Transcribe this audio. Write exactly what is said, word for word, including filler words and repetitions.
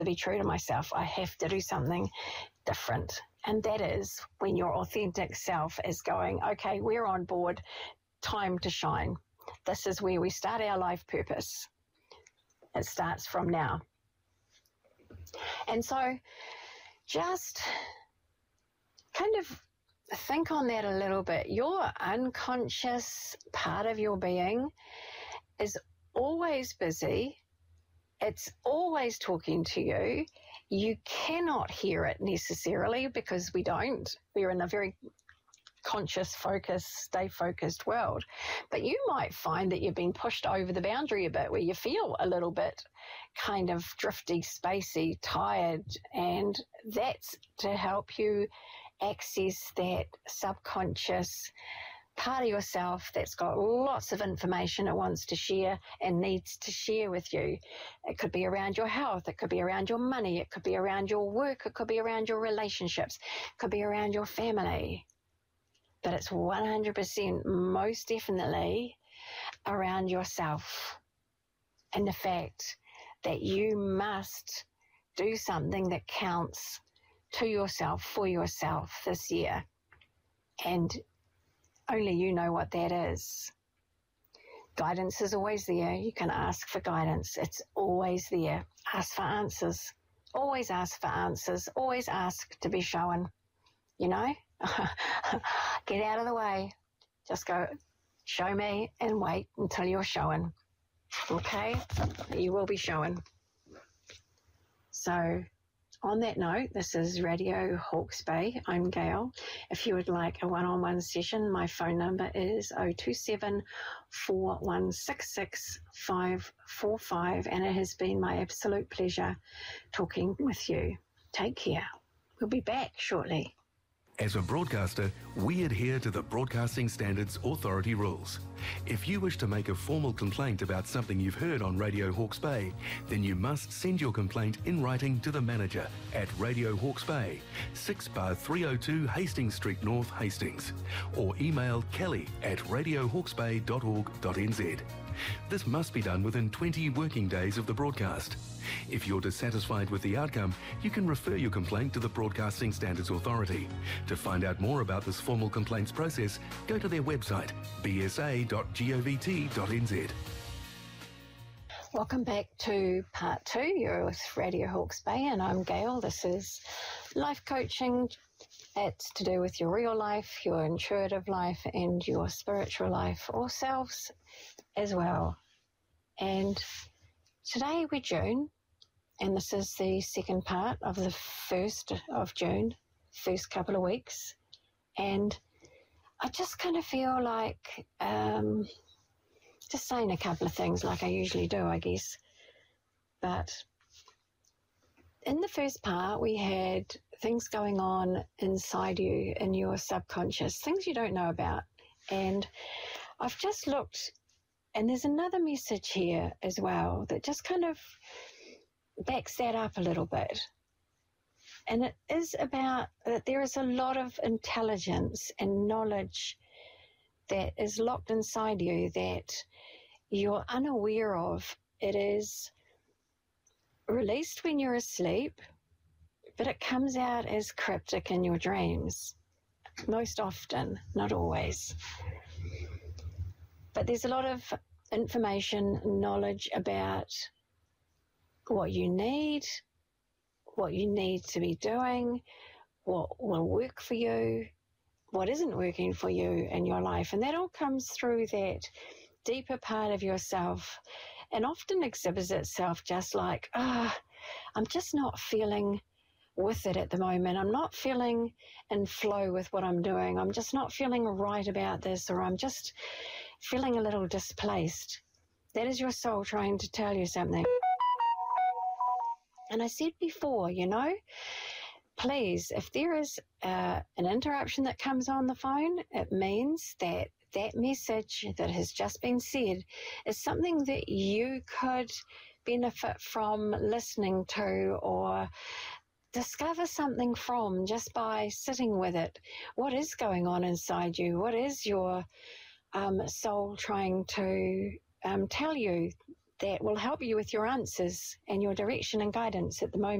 to be true to myself. I have to do something different. And that is when your authentic self is going, okay, we're on board, time to shine. This is where we start our life purpose. It starts from now. And so just kind of think on that a little bit. Your unconscious part of your being is always busy. It's always talking to you. You cannot hear it necessarily because we don't. We're in a very conscious, focused, stay focused world. But you might find that you've been pushed over the boundary a bit, where you feel a little bit kind of drifty, spacey, tired, and that's to help you access that subconscious part of yourself that's got lots of information it wants to share and needs to share with you. It could be around your health, it could be around your money, it could be around your work, it could be around your relationships, it could be around your family. But it's one hundred percent most definitely around yourself and the fact that you must do something that counts to yourself, for yourself this year. And only you know what that is. Guidance is always there. You can ask for guidance. It's always there. Ask for answers. Always ask for answers. Always ask to be shown. You know? Get out of the way. Just go, show me, and wait until you're shown. Okay? You will be shown. So, on that note, this is Radio Hawke's Bay. I'm Gail. If you would like a one-on-one session, my phone number is zero two seven, four one six six, five four five, and it has been my absolute pleasure talking with you. Take care. We'll be back shortly. As a broadcaster, we adhere to the Broadcasting Standards Authority rules. If you wish to make a formal complaint about something you've heard on Radio Hawke's Bay, then you must send your complaint in writing to the manager at Radio Hawke's Bay, six bar three oh two Hastings Street North, Hastings, or email kelly at radio hawkes bay dot org dot n z. This must be done within twenty working days of the broadcast. If you're dissatisfied with the outcome, you can refer your complaint to the Broadcasting Standards Authority. To find out more about this formal complaints process, go to their website, b s a dot govt dot n z. Welcome back to part two. You're with Radio Hawke's Bay, and I'm Gail. This is life coaching. It's to do with your real life, your intuitive life, and your spiritual life, or selves as well. And today we're June, and this is the second part of the first of June, first couple of weeks. And I just kind of feel like um, just saying a couple of things like I usually do, I guess. But in the first part, we had things going on inside you, in your subconscious, things you don't know about. And I've just looked, and there's another message here as well that just kind of backs that up a little bit. And it is about that there is a lot of intelligence and knowledge that is locked inside you that you're unaware of. It is released when you're asleep, but it comes out as cryptic in your dreams. Most often, not always. But there's a lot of information, knowledge about what you need, what you need to be doing, what will work for you, what isn't working for you in your life. And that all comes through that deeper part of yourself, and often exhibits itself just like, ah, oh, I'm just not feeling with it at the moment. I'm not feeling in flow with what I'm doing. I'm just not feeling right about this, or I'm just feeling a little displaced. That is your soul trying to tell you something. And I said before, you know, please, if there is uh, an interruption that comes on the phone, it means that that message that has just been said is something that you could benefit from listening to, or discover something from just by sitting with it. What is going on inside you? What is your um, soul trying to um, tell you that will help you with your answers and your direction and guidance at the moment.